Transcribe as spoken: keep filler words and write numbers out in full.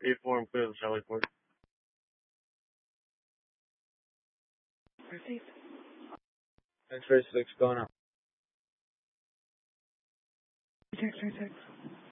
eight four and clear the Charlie Port. Received. X-ray six going up. X-ray six.